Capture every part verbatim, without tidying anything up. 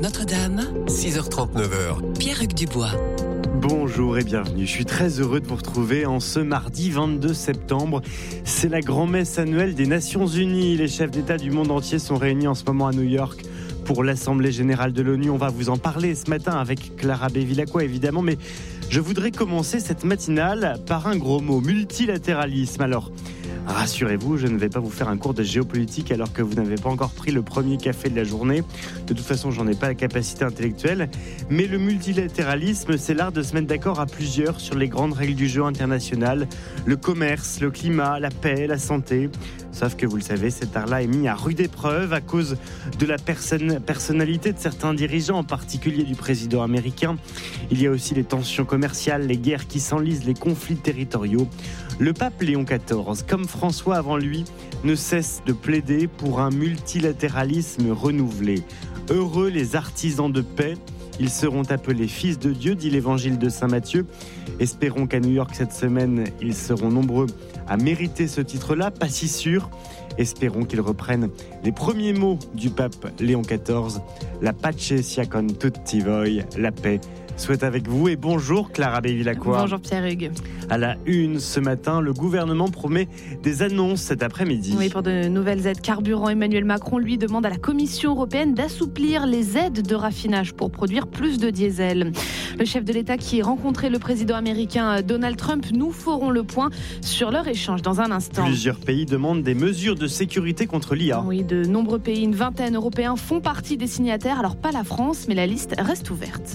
Notre-Dame, six heures trente, neuf heures. Pierre-Hugues Dubois. Bonjour et bienvenue, je suis très heureux de vous retrouver en ce mardi vingt-deux septembre. C'est la grand-messe annuelle des Nations Unies. Les chefs d'État du monde entier sont réunis en ce moment à New York pour l'Assemblée Générale de l'ONU. On va vous en parler ce matin avec Clara Bevilacqua évidemment, mais je voudrais commencer cette matinale par un gros mot, multilatéralisme. Alors, rassurez-vous, je ne vais pas vous faire un cours de géopolitique alors que vous n'avez pas encore pris le premier café de la journée. De toute façon, j'en ai pas la capacité intellectuelle. Mais le multilatéralisme, c'est l'art de se mettre d'accord à plusieurs sur les grandes règles du jeu international, le commerce, le climat, la paix, la santé. Sauf que vous le savez, cet art-là est mis à rude épreuve à cause de la personne, personnalité de certains dirigeants, en particulier du président américain. Il y a aussi les tensions commerciales, les guerres qui s'enlisent, les conflits territoriaux. Le pape Léon quatorze, comme François avant lui, ne cesse de plaider pour un multilatéralisme renouvelé. Heureux les artisans de paix, ils seront appelés fils de Dieu, dit l'évangile de Saint Matthieu. Espérons qu'à New York cette semaine, ils seront nombreux à mériter ce titre-là, pas si sûr. Espérons qu'ils reprennent les premiers mots du pape Léon quatorze. La pace sia con tutti voi, la paix soit avec vous. Et bonjour Clara Bevilacqua. Bonjour Pierre-Hugues. À la une ce matin, le gouvernement promet des annonces cet après-midi. Oui, pour de nouvelles aides carburant, Emmanuel Macron lui demande à la Commission européenne d'assouplir les aides de raffinage pour produire plus de diesel. Le chef de l'État qui rencontrait le président américain Donald Trump, nous ferons le point sur leur échange dans un instant. Plusieurs pays demandent des mesures de sécurité contre l'I A. Oui, de nombreux pays, une vingtaine européens font partie des signataires. Alors pas la France, mais la liste reste ouverte.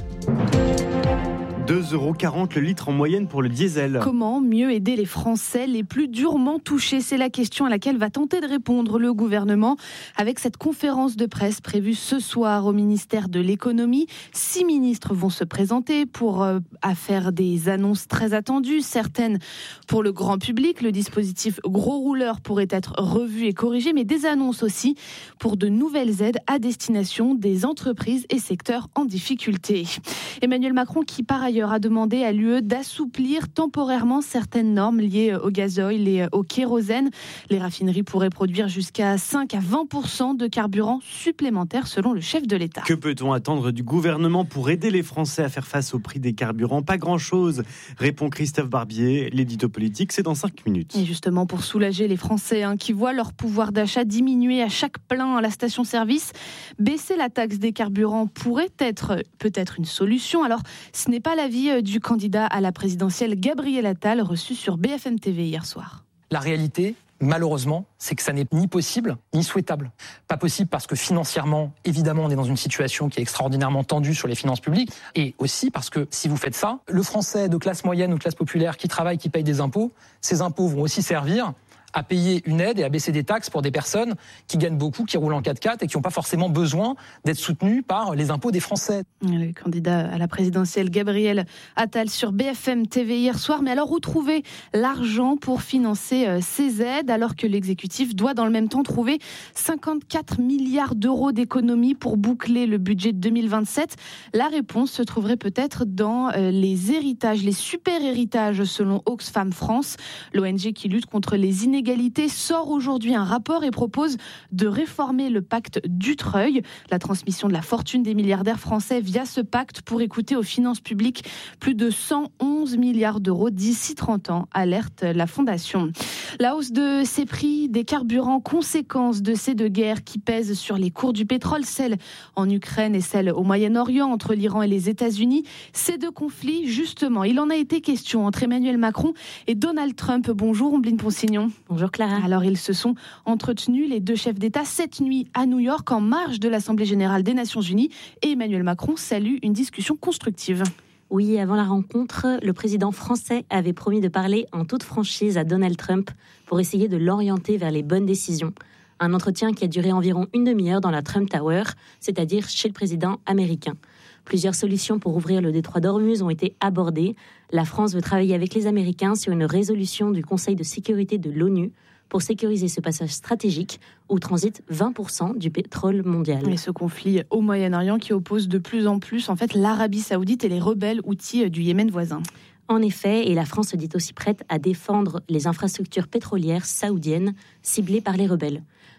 deux euros quarante le litre en moyenne pour le diesel. Comment mieux aider les Français les plus durement touchés ? C'est la question à laquelle va tenter de répondre le gouvernement avec cette conférence de presse prévue ce soir au ministère de l'économie. Six ministres vont se présenter pour euh, à faire des annonces très attendues, certaines pour le grand public. Le dispositif gros rouleur pourrait être revu et corrigé, mais des annonces aussi pour de nouvelles aides à destination des entreprises et secteurs en difficulté. Emmanuel Macron qui par ailleurs a demandé à l'U E d'assouplir temporairement certaines normes liées au gazoil et au kérosène. Les raffineries pourraient produire jusqu'à cinq à vingt pour cent de carburant supplémentaire selon le chef de l'État. Que peut-on attendre du gouvernement pour aider les Français à faire face au prix des carburants ? Pas grand-chose, répond Christophe Barbier. L'édito politique, c'est dans cinq minutes. Et justement, pour soulager les Français hein, qui voient leur pouvoir d'achat diminuer à chaque plein à la station-service, baisser la taxe des carburants pourrait être peut-être une solution. Alors, ce n'est pas la L'avis du candidat à la présidentielle Gabriel Attal reçu sur B F M T V hier soir. La réalité, malheureusement, c'est que ça n'est ni possible ni souhaitable. Pas possible parce que financièrement, évidemment, on est dans une situation qui est extraordinairement tendue sur les finances publiques. Et aussi parce que si vous faites ça, le Français de classe moyenne ou classe populaire qui travaille, qui paye des impôts, ces impôts vont aussi servir à payer une aide et à baisser des taxes pour des personnes qui gagnent beaucoup, qui roulent en quatre-quatre et qui n'ont pas forcément besoin d'être soutenues par les impôts des Français. Le candidat à la présidentielle Gabriel Attal sur B F M T V hier soir. Mais alors où trouver l'argent pour financer ces aides alors que l'exécutif doit dans le même temps trouver cinquante-quatre milliards d'euros d'économies pour boucler le budget de deux mille vingt-sept ? La réponse se trouverait peut-être dans les héritages, les super héritages selon Oxfam France. L'O N G qui lutte contre les inégalités sort aujourd'hui un rapport et propose de réformer le pacte Dutreil. La transmission de la fortune des milliardaires français via ce pacte pourrait coûter aux finances publiques plus de cent onze milliards d'euros d'ici trente ans, alerte la Fondation. La hausse de ces prix des carburants, conséquence de ces deux guerres qui pèsent sur les cours du pétrole, celle en Ukraine et celle au Moyen-Orient entre l'Iran et les États-Unis. Ces deux conflits, justement, il en a été question entre Emmanuel Macron et Donald Trump. Bonjour Ombline Ponsignon. Bonjour Clara. Alors ils se sont entretenus, les deux chefs d'État, cette nuit à New York en marge de l'Assemblée Générale des Nations Unies et Emmanuel Macron salue une discussion constructive. Oui, avant la rencontre, le président français avait promis de parler en toute franchise à Donald Trump pour essayer de l'orienter vers les bonnes décisions. Un entretien qui a duré environ une demi-heure dans la Trump Tower, c'est-à-dire chez le président américain. Plusieurs solutions pour ouvrir le détroit d'Ormuz ont été abordées. La France veut travailler avec les Américains sur une résolution du Conseil de sécurité de l'ONU pour sécuriser ce passage stratégique où transite vingt pour cent du pétrole mondial. Et ce conflit au Moyen-Orient qui oppose de plus en plus en fait, l'Arabie Saoudite et les rebelles houthis du Yémen voisin. En effet, et la France se dit aussi prête à défendre les infrastructures pétrolières saoudiennes ciblées par les rebelles.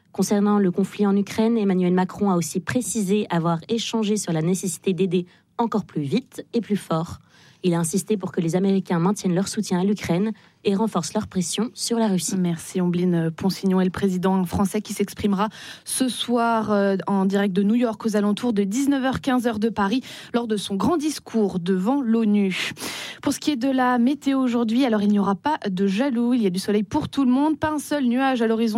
Concernant le conflit en Ukraine, Emmanuel Macron a aussi précisé avoir échangé sur la nécessité d'aider encore plus vite et plus fort. Il a insisté pour que les Américains maintiennent leur soutien à l'Ukraine et renforcent leur pression sur la Russie. Merci Ombline Ponsignon et le président français qui s'exprimera ce soir en direct de New York aux alentours de dix-neuf heures quinze heure de Paris lors de son grand discours devant l'ONU. Pour ce qui est de la météo aujourd'hui, alors il n'y aura pas de jaloux, il y a du soleil pour tout le monde, pas un seul nuage à l'horizon